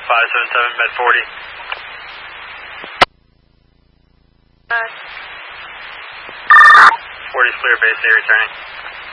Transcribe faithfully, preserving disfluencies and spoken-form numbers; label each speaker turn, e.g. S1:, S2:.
S1: five seven seven, med forty.
S2: Uh,
S1: forty is clear, base A returning.